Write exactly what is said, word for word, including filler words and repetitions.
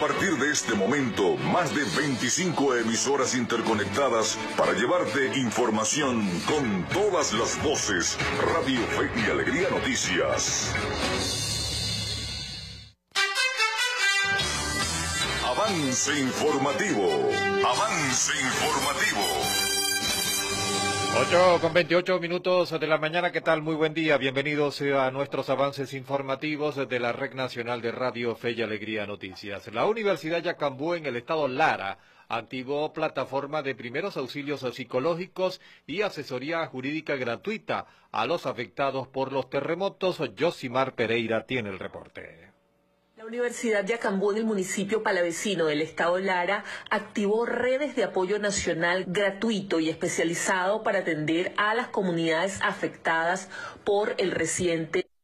partir de este momento, más de veinticinco emisoras interconectadas para llevarte información con todas las voces. Radio Fe y Alegría Noticias. Avance informativo. Avance informativo. ocho con veintiocho minutos de la mañana, ¿qué tal? Muy buen día, bienvenidos a nuestros avances informativos de la Red Nacional de Radio Fe y Alegría Noticias. La Universidad Yacambú en el estado Lara activó plataforma de primeros auxilios psicológicos y asesoría jurídica gratuita a los afectados por los terremotos. Yosimar Pereira tiene el reporte. La Universidad Yacambú en el municipio palavecino del estado Lara activó redes de apoyo nacional gratuito y especializado para atender a las comunidades afectadas por el reciente